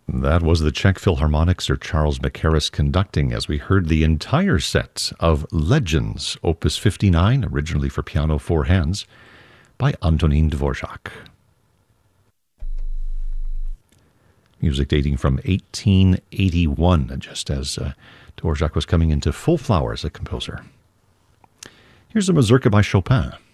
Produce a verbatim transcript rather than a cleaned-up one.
That was the Czech Philharmonic Sir Charles Mackerras conducting as we heard the entire set of Legends, Opus fifty-nine, originally for piano, four hands, by Antonín Dvořák. Music dating from eighteen eighty-one, just as uh, Dvořák was coming into full flower as a composer. Here's a mazurka by Chopin.